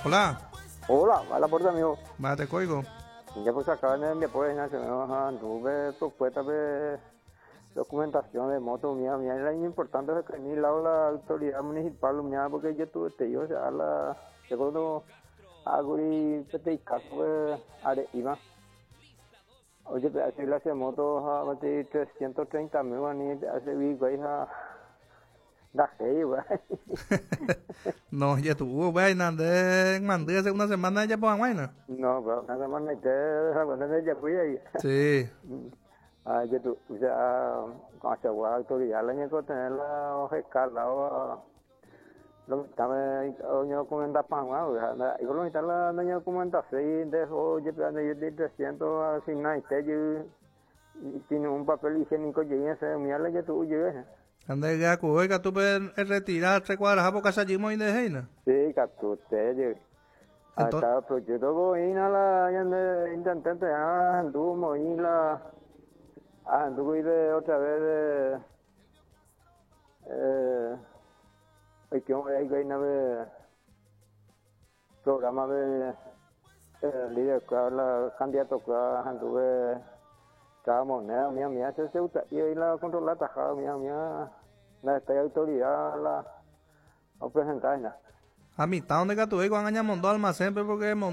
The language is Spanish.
Hola, Hola, a la puerta, amigo. va, te coigo. Ya pues acá en mi apoyo nacional, tuve propuesta de documentación de moto mía, era importante que ni la autoridad municipal mía, porque yo tuve yo, o sea, segundo hago y te caso are iba. Oye, hace la moto a 330.000, ni hace vivo ahí da hey, güey. No, ya tuvo, güey, mandé hace una semana ya por vaina. No, pero nada más me te, cuando ya fui ahí. Sí, Ya tú, o sea, con la autoridad la niego tener la hoja escala o lo que estaba yo comenta pangua, o sea, yo lo que está la niña comenta sí, dejo yo de 300 a sin nada, y tiene un papel higiénico y ese, mira ya tú llegues. ande ya oiga, tú puedes retirar 3 cuadras porque salimos y de heina. Sí, capto, usted llegue. Entonces, Hasta pero yo tengo ina la ya intenté anduvo y la anduvo y de otra vez de hay que hay una programa de líder que la candidato que anduve cada moneda mía se usa y ahí la controla tajada mía la esta autoridad la presentar. a mitad donde que tú van a montar almacén, pero porque